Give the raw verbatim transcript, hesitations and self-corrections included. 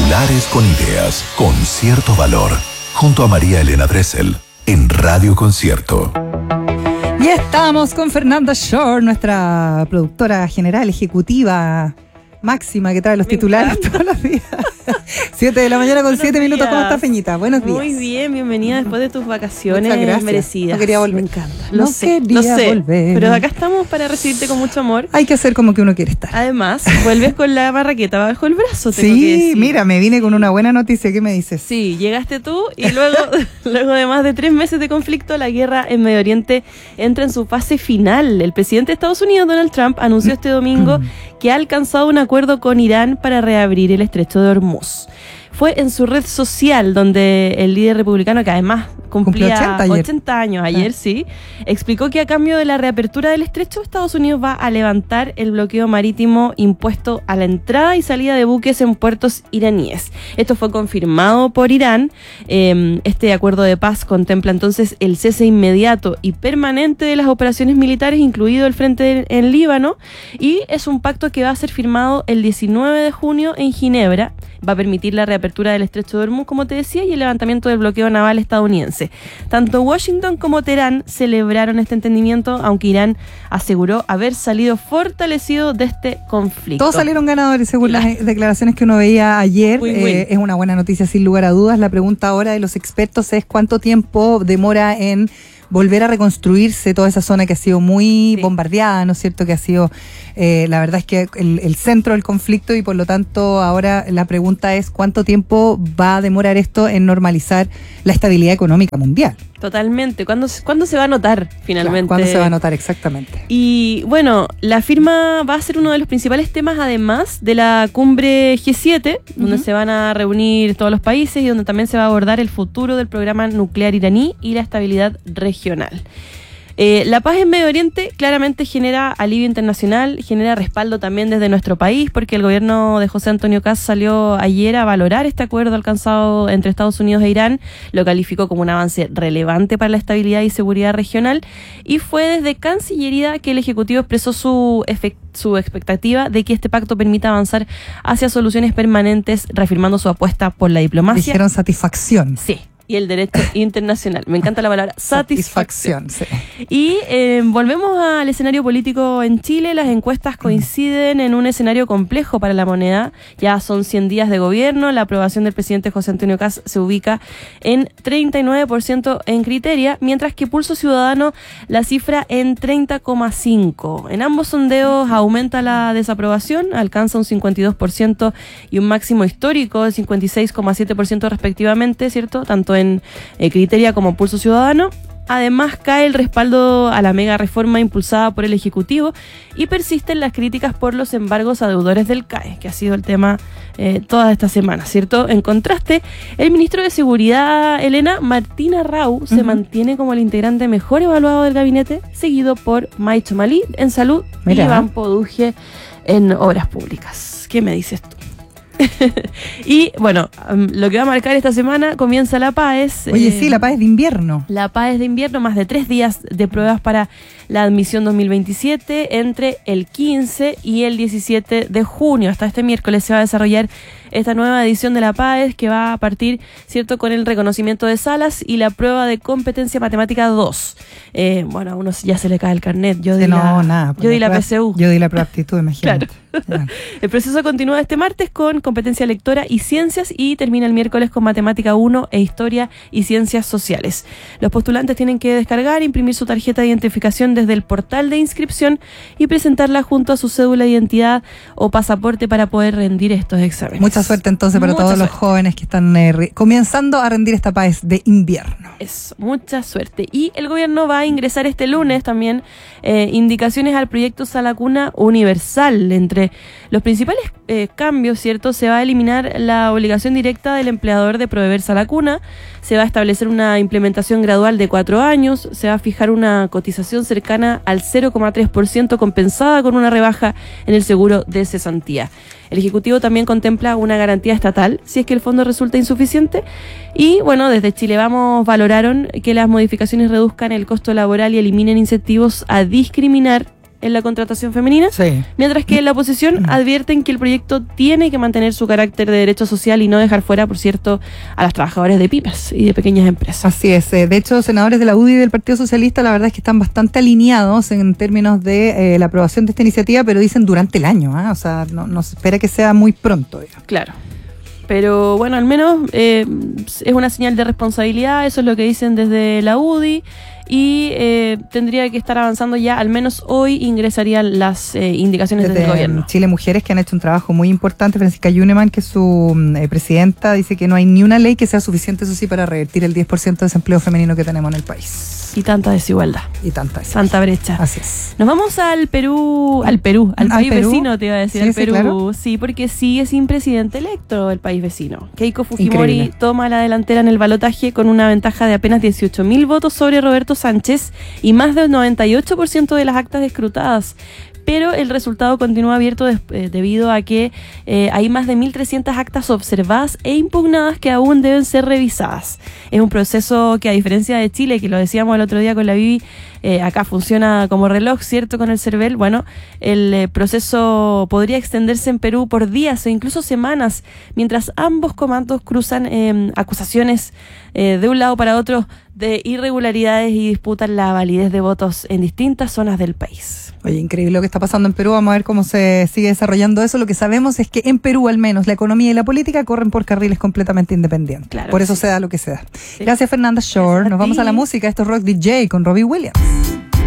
Titulares con ideas, con cierto valor. Junto a María Elena Dressel, en Radio Concierto. Y estamos con Fernanda Shore, nuestra productora general, ejecutiva máxima, que trae los Me titulares encanta. Todos los días. Siete de la mañana con siete minutos. ¿Cómo está, Feñita? Buenos días. Muy bien, bienvenida después de tus vacaciones merecidas. No quería volver. Me encanta. Lo no sé, quería lo sé. volver. Pero acá estamos para recibirte con mucho amor. Hay que hacer como que uno quiere estar. Además, vuelves con la marraqueta bajo el brazo. Tengo sí, que decir. Mira, me vine con una buena noticia. ¿Qué me dices? Sí, llegaste tú y luego, luego de más de tres meses de conflicto, la guerra en Medio Oriente entra en su fase final. El presidente de Estados Unidos, Donald Trump, anunció este domingo que ha alcanzado un acuerdo con Irán para reabrir el estrecho de Hormuz. Fue en su red social donde el líder republicano, que además cumplía ochenta, ochenta años ayer, ah. sí, explicó que a cambio de la reapertura del estrecho, Estados Unidos va a levantar el bloqueo marítimo impuesto a la entrada y salida de buques en puertos iraníes. Esto fue confirmado por Irán. Eh, este acuerdo de paz contempla entonces el cese inmediato y permanente de las operaciones militares, incluido el frente en Líbano, y es un pacto que va a ser firmado el diecinueve de junio en Ginebra. Va a permitir la reapertura del estrecho de Hormuz, como te decía, y el levantamiento del bloqueo naval estadounidense. Tanto Washington como Teherán celebraron este entendimiento, aunque Irán aseguró haber salido fortalecido de este conflicto. Todos salieron ganadores, según claro. las declaraciones que uno veía ayer. Eh, es una buena noticia, sin lugar a dudas. La pregunta ahora de los expertos es cuánto tiempo demora en volver a reconstruirse toda esa zona que ha sido muy sí. bombardeada, ¿no es cierto? Que ha sido, eh, la verdad es que el, el centro del conflicto, y por lo tanto ahora la pregunta es cuánto tiempo va a demorar esto en normalizar la estabilidad económica mundial. Totalmente. ¿Cuándo, ¿cuándo se va a notar finalmente? Claro, ¿cuándo se va a notar exactamente? Y bueno, la firma va a ser uno de los principales temas, además de la cumbre G siete, uh-huh. donde se van a reunir todos los países y donde también se va a abordar el futuro del programa nuclear iraní y la estabilidad regional. Eh, la paz en Medio Oriente claramente genera alivio internacional, genera respaldo también desde nuestro país, porque el gobierno de José Antonio Kast salió ayer a valorar este acuerdo alcanzado entre Estados Unidos e Irán, lo calificó como un avance relevante para la estabilidad y seguridad regional, y fue desde Cancillería que el Ejecutivo expresó su, efect- su expectativa de que este pacto permita avanzar hacia soluciones permanentes, reafirmando su apuesta por la diplomacia. Dijeron satisfacción. Sí. Y el derecho internacional. Me encanta la palabra satisfacción. satisfacción sí. Y eh, volvemos al escenario político en Chile. Las encuestas coinciden en un escenario complejo para la moneda. Ya son cien días de gobierno. La aprobación del presidente José Antonio Kast se ubica en treinta y nueve por ciento en Criteria, mientras que Pulso Ciudadano la cifra en treinta coma cinco por ciento. En ambos sondeos aumenta la desaprobación, alcanza un cincuenta y dos por ciento y un máximo histórico de cincuenta y seis coma siete por ciento respectivamente, ¿cierto? Tanto en en eh, Criteria como Pulso Ciudadano. Además, cae el respaldo a la mega reforma impulsada por el Ejecutivo y persisten las críticas por los embargos a deudores del C A E, que ha sido el tema eh, toda esta semana, ¿cierto? En contraste, el ministro de Seguridad, Elena Martín Arrau, uh-huh. se mantiene como el integrante mejor evaluado del gabinete, seguido por Maicho Malí en Salud Mira. y Iván Poduje en Obras Públicas. ¿Qué me dices tú? Y bueno, um, lo que va a marcar esta semana comienza la PAES. Oye, eh, sí, la PAES de invierno. La PAES de invierno, más de tres días de pruebas para la admisión dos mil veintisiete, entre el quince y el diecisiete de junio. Hasta este miércoles se va a desarrollar esta nueva edición de la PAES, que va a partir, ¿cierto?, con el reconocimiento de salas y la prueba de competencia matemática dos. Eh, bueno, a uno ya se le cae el carnet. Yo di no, la, nada, yo di la P C U. Yo di la prueba de aptitud, imagínate. Claro. El proceso continúa este martes con competencia lectora y ciencias y termina el miércoles con matemática uno e historia y ciencias sociales. Los postulantes tienen que descargar, imprimir su tarjeta de identificación desde el portal de inscripción y presentarla junto a su cédula de identidad o pasaporte para poder rendir estos exámenes. Mucha suerte entonces para mucha todos suerte. los jóvenes que están eh, re- comenzando a rendir esta PAES de invierno. Eso, mucha suerte. Y el gobierno va a ingresar este lunes también eh, indicaciones al proyecto Sala Cuna Universal. Entre los principales eh, cambios, ¿cierto? Se va a eliminar la obligación directa del empleador de proveer sala cuna, se va a establecer una implementación gradual de cuatro años, se va a fijar una cotización cercana al cero coma tres por ciento compensada con una rebaja en el seguro de cesantía. El Ejecutivo también contempla una garantía estatal si es que el fondo resulta insuficiente. Y bueno, desde Chile Vamos valoraron que las modificaciones reduzcan el costo laboral y eliminen incentivos a discriminar en la contratación femenina, sí. mientras que en la oposición advierten que el proyecto tiene que mantener su carácter de derecho social y no dejar fuera, por cierto, a las trabajadoras de pymes y de pequeñas empresas. Así es. De hecho, senadores de la U D I y del Partido Socialista, la verdad es que están bastante alineados en términos de eh, la aprobación de esta iniciativa, pero dicen durante el año, ¿eh? O sea, no, no se espera que sea muy pronto. Digamos. Claro. Pero bueno, al menos eh, es una señal de responsabilidad, eso es lo que dicen desde la U D I, y eh, tendría que estar avanzando ya, al menos hoy ingresarían las eh, indicaciones desde, desde el gobierno. Chile Mujeres, que han hecho un trabajo muy importante. Francisca Yuneman, que es su eh, presidenta, dice que no hay ni una ley que sea suficiente, eso sí, para revertir el diez por ciento de desempleo femenino que tenemos en el país. Y tanta desigualdad. Y tanta desigualdad. Tanta brecha. Así es. Nos vamos al Perú, al Perú, al, al país Perú. vecino, te iba a decir, sí, al sí, Perú. Claro. Sí, porque sigue sin presidente electo el país vecino. Keiko Fujimori Increíble. Toma la delantera en el balotaje con una ventaja de apenas dieciocho mil votos sobre Roberto Sánchez y más del noventa y ocho por ciento de las actas escrutadas. Pero el resultado continúa abierto de, eh, debido a que eh, hay más de mil trescientas actas observadas e impugnadas que aún deben ser revisadas. Es un proceso que, a diferencia de Chile, que lo decíamos el otro día con la Vivi, eh, acá funciona como reloj, ¿cierto?, con el CERVEL. Bueno, el eh, proceso podría extenderse en Perú por días o incluso semanas, mientras ambos comandos cruzan eh, acusaciones eh, de un lado para otro de irregularidades y disputan la validez de votos en distintas zonas del país. Oye, increíble lo que está pasando en Perú. Vamos a ver cómo se sigue desarrollando eso. Lo que sabemos es que en Perú, al menos, la economía y la política corren por carriles completamente independientes. Claro, por eso sí. se da lo que se da. Sí. Gracias, Fernanda Shore. Nos vamos a la música. Esto es Rock D J con Robbie Williams.